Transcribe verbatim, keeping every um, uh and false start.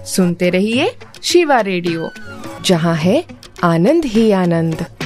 सुनते रहिए शिवा रेडियो, जहाँ है आनंद ही आनंद।